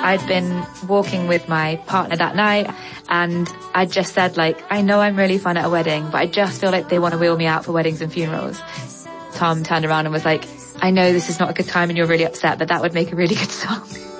I'd been walking with my partner that night and I just said, like, I know I'm really fun at a wedding, but I just feel like they want to wheel me out for weddings and funerals. Tom turned around and was like, I know this is not a good time and you're really upset, but that would make a really good song.